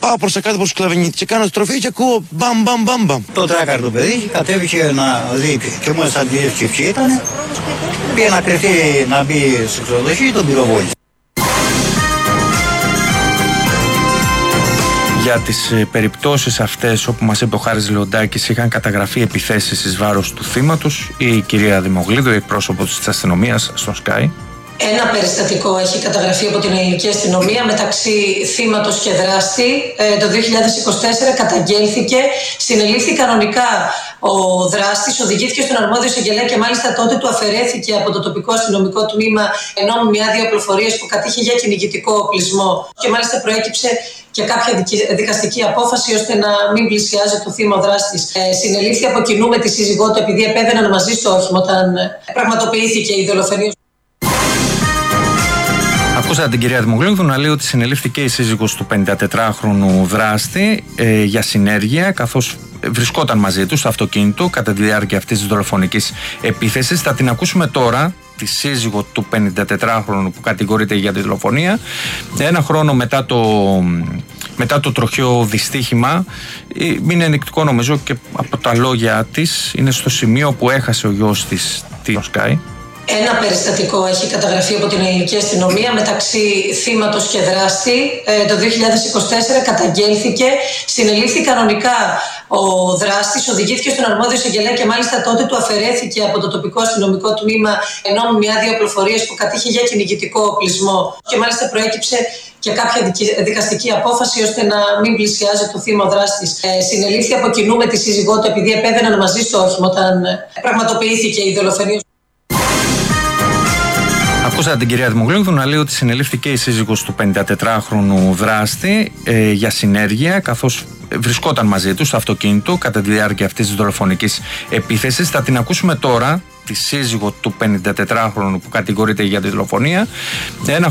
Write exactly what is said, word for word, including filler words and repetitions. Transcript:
Πάω προς τα κάτω προς Κλαβενίτη και κάνω στροφή και ακούω μπαμ μπαμ μπαμ μπαμ. Το τράκαρ του παιδί κατέβηκε να δει και μόλις αντιλήφθηκε ποιοι ήταν, πήγε να κρυφτεί να μπει στο ξενοδοχείο, τον πυροβόλησε. Για τις ε, περιπτώσεις αυτές όπου μας είπε ο Χάρης Λεοντάκης είχαν καταγραφεί επιθέσεις εις βάρος του θύματος, η κυρία Δημογλίδου, εκπρόσωπος της αστυνομίας στο Sky. Ένα περιστατικό έχει καταγραφεί από την ελληνική αστυνομία μεταξύ θύματος και δράστη. Ε, το δύο χιλιάδες είκοσι τέσσερα καταγγέλθηκε, συνελήφθη κανονικά ο δράστης, οδηγήθηκε στον αρμόδιο εισαγγελέα και μάλιστα τότε του αφαιρέθηκε από το τοπικό αστυνομικό τμήμα ενώ με μια άδεια πληροφορίες που κατήχε για κυνηγητικό οπλισμό και μάλιστα προέκυψε και κάποια δικαστική απόφαση ώστε να μην πλησιάζει το θύμα ο δράστης. Ε, συνελήφθη από κοινού με τη σύζυγό του επειδή επέβαιναν μαζί στο όχημα όταν πραγματοποιήθηκε η δολοφονία. Ακούσατε την κυρία Δημογλίδου να λέει ότι συνελήφθηκε η σύζυγος του πενηντατετράχρονου δράστη ε, για συνέργεια, καθώς βρισκόταν μαζί του στο αυτοκίνητο κατά τη διάρκεια αυτής της δολοφονικής επίθεσης. Θα την ακούσουμε τώρα, τη σύζυγο του πενηντατετράχρονου που κατηγορείται για τη δολοφονία, ένα χρόνο μετά το, μετά το τροχαίο δυστύχημα. Είναι ενδεικτικό νομίζω και από τα λόγια της, είναι στο σημείο που έχασε ο γιος της τη Sky. Ένα περιστατικό έχει καταγραφεί από την ελληνική αστυνομία μεταξύ θύματος και δράστη. Ε, το δύο χιλιάδες είκοσι τέσσερα καταγγέλθηκε, συνελήφθη κανονικά ο δράστης, οδηγήθηκε στον αρμόδιο εισαγγελέα και μάλιστα τότε του αφαιρέθηκε από το τοπικό αστυνομικό τμήμα ενώ με μια άδεια πληροφορίες που κατήχε για κυνηγητικό οπλισμό και μάλιστα προέκυψε και κάποια δικαστική απόφαση ώστε να μην πλησιάζει το θύμα ο δράστης. Ε, συνελήφθη από κοινού με τη σύζυγό του επειδή επέβαιναν μαζί στο όχημα όταν πραγματοποιήθηκε η δολοφονία. Ακούσατε την κυρία Δημογλίδου να λέει ότι συνελήφθηκε η σύζυγος του πενηντατετράχρονου δράστη ε, για συνέργεια, καθώς βρισκόταν μαζί του στο αυτοκίνητο κατά τη διάρκεια αυτής της δολοφονικής επίθεσης. Θα την ακούσουμε τώρα, τη σύζυγο του πενηντατετράχρονου που κατηγορείται για τη δολοφονία. Ένα